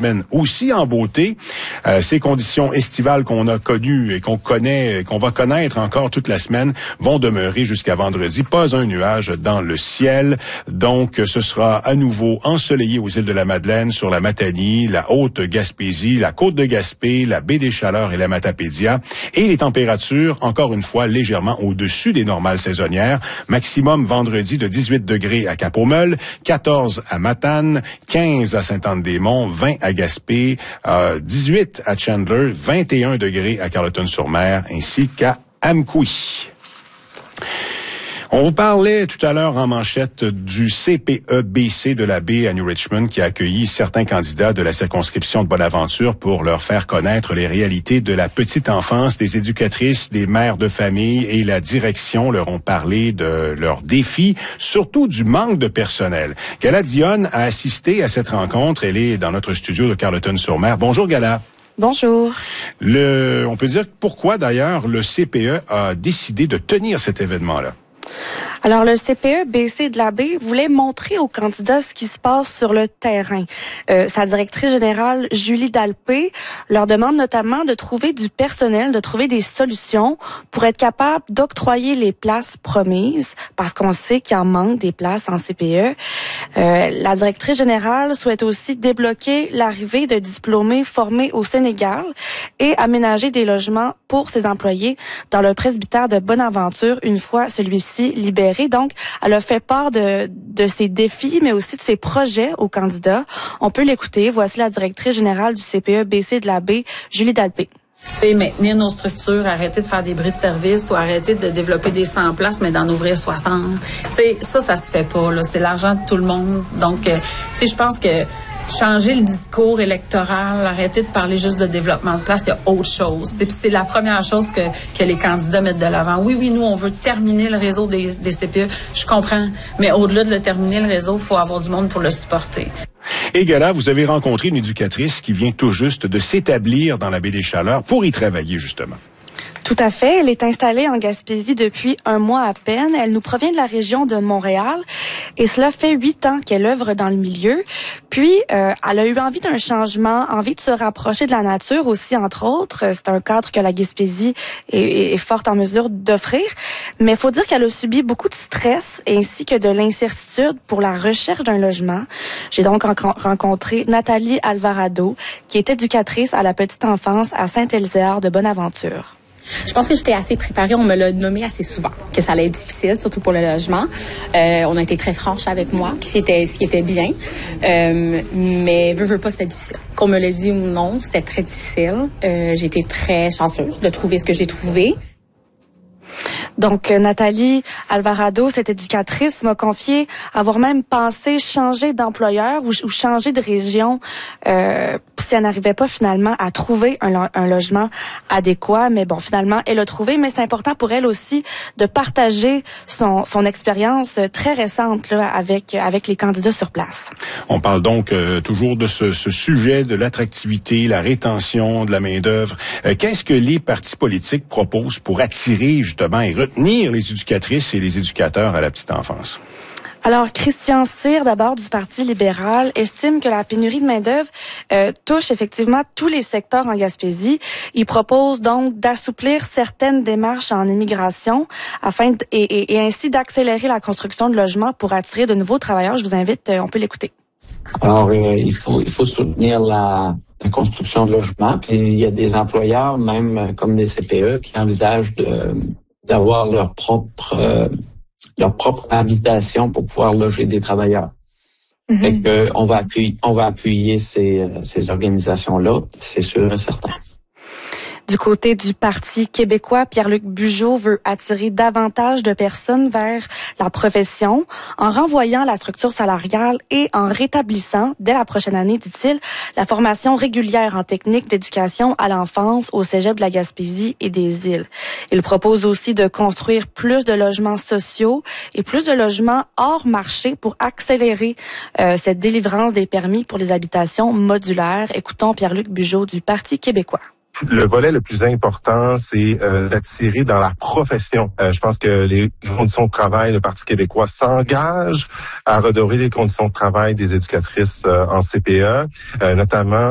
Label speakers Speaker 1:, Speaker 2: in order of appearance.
Speaker 1: semaine aussi en beauté. Ces conditions estivales qu'on a connues et qu'on connaît, qu'on va connaître encore toute la semaine, vont demeurer jusqu'à vendredi. Pas un nuage dans le ciel. Donc, ce sera à nouveau ensoleillé aux îles de la Madeleine, sur la Matanie, la Haute-Gaspésie, la Côte de Gaspé, la baie des Chaleurs et la Matapédia. Et les températures, encore une fois, légèrement au-dessus des normales saisonnières. Maximum vendredi de 18 degrés à Cap-aux-Meules, 14 à Matane, 15 à Sainte-Anne-des-Monts, 20 à Gaspé, 18 à Chandler, 21 degrés à Carleton-sur-Mer, ainsi qu'à Amqui. On vous parlait tout à l'heure en manchette du CPE-BC de la baie à New Richmond qui a accueilli certains candidats de la circonscription de Bonaventure pour leur faire connaître les réalités de la petite enfance. Des éducatrices, des mères de famille et la direction leur ont parlé de leurs défis, surtout du manque de personnel. Gala Dionne a assisté à cette rencontre. Elle est dans notre studio de Carleton-sur-Mer. Bonjour Gala.
Speaker 2: Bonjour.
Speaker 1: On peut dire pourquoi d'ailleurs le CPE a décidé de tenir cet événement-là.
Speaker 2: Alors, le CPE-BC de la baie voulait montrer aux candidats ce qui se passe sur le terrain. Sa directrice générale, Julie Dalpé, leur demande notamment de trouver du personnel, de trouver des solutions pour être capable d'octroyer les places promises, parce qu'on sait qu'il en manque des places en CPE. La directrice générale souhaite aussi débloquer l'arrivée de diplômés formés au Sénégal et aménager des logements pour ses employés dans le presbytère de Bonaventure une fois celui-ci libéré. Donc, elle a fait part de ses défis, mais aussi de ses projets aux candidats. On peut l'écouter. Voici la directrice générale du CPE-BC de la baie, Julie Dalpé.
Speaker 3: C'est maintenir nos structures, arrêter de faire des bris de service ou arrêter de développer des 100 places, mais d'en ouvrir 60. Ça se fait pas, là. C'est l'argent de tout le monde. Donc, je pense que changer le discours électoral, arrêter de parler juste de développement de place, il y a autre chose. Puis c'est la première chose que les candidats mettent de l'avant. Oui, nous, on veut terminer le réseau des CPE. Je comprends. Mais au-delà de le terminer, le réseau, il faut avoir du monde pour le supporter.
Speaker 1: Et Gala, vous avez rencontré une éducatrice qui vient tout juste de s'établir dans la baie des Chaleurs pour y travailler, justement.
Speaker 2: Tout à fait. Elle est installée en Gaspésie depuis un mois à peine. Elle nous provient de la région de Montréal et cela fait 8 ans qu'elle œuvre dans le milieu. Puis, elle a eu envie d'un changement, envie de se rapprocher de la nature aussi, entre autres. C'est un cadre que la Gaspésie est forte en mesure d'offrir. Mais il faut dire qu'elle a subi beaucoup de stress ainsi que de l'incertitude pour la recherche d'un logement. J'ai donc rencontré Nathalie Alvarado, qui est éducatrice à la petite enfance à Saint-Élyséard de Bonaventure.
Speaker 4: Je pense que j'étais assez préparée. On me l'a nommé assez souvent, que ça allait être difficile, surtout pour le logement. On a été très franche avec moi, ce qui était bien. Mais veux pas, c'était difficile. Qu'on me le dit ou non, c'était très difficile. J'ai été très chanceuse de trouver ce que j'ai trouvé.
Speaker 2: Donc, Nathalie Alvarado, cette éducatrice, m'a confié avoir même pensé changer d'employeur ou changer de région si elle n'arrivait pas finalement à trouver un logement adéquat. Mais bon, finalement, elle a trouvé. Mais c'est important pour elle aussi de partager son expérience très récente là, avec les candidats sur place.
Speaker 1: On parle donc toujours de ce sujet de l'attractivité, la rétention de la main-d'œuvre. Qu'est-ce que les partis politiques proposent pour attirer justement et retenir les éducatrices et les éducateurs à la petite enfance?
Speaker 2: Alors, Christian Cyr, d'abord du Parti libéral, estime que la pénurie de main-d'œuvre touche effectivement tous les secteurs en Gaspésie. Il propose donc d'assouplir certaines démarches en immigration et ainsi d'accélérer la construction de logements pour attirer de nouveaux travailleurs. Je vous invite, on peut l'écouter.
Speaker 5: Alors, il faut soutenir la construction de logements. Puis il y a des employeurs, même comme des CPE, qui envisagent d'avoir leur propre habitation pour pouvoir loger des travailleurs. Fait que on va appuyer ces organisations-là, c'est sûr et certain.
Speaker 2: Du côté du Parti québécois, Pierre-Luc Bugeaud veut attirer davantage de personnes vers la profession en renvoyant la structure salariale et en rétablissant, dès la prochaine année, dit-il, la formation régulière en technique d'éducation à l'enfance au cégep de la Gaspésie et des îles. Il propose aussi de construire plus de logements sociaux et plus de logements hors marché pour accélérer cette délivrance des permis pour les habitations modulaires. Écoutons Pierre-Luc Bugeaud du Parti québécois.
Speaker 6: Le volet le plus important, c'est d'attirer dans la profession. Je pense que les conditions de travail, le Parti québécois s'engage à redorer les conditions de travail des éducatrices en CPE, notamment